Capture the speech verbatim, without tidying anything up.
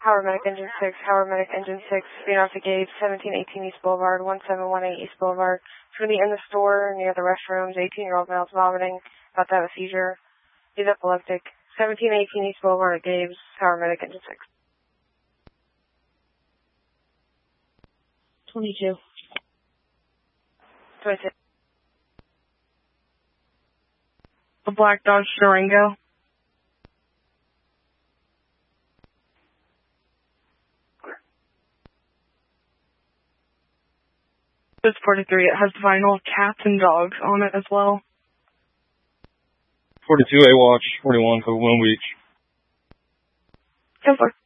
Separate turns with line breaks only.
Howard Medic Engine six, Howard Medic Engine six, speed off the gauge, seventeen eighteen East Boulevard, one seven one eight East Boulevard. It's going to be in the store near the restrooms, eighteen-year-old male's vomiting, about to have a seizure. He's epileptic. seventeen eighteen East Boulevard at Gabe's, Howard Medic Engine six.
twenty-two.
twenty-six.
A black Dodge Durango. It's forty-three. It has vinyl cats and dogs on it as well.
forty-two, A-Watch, forty-one, code one week.
ten four.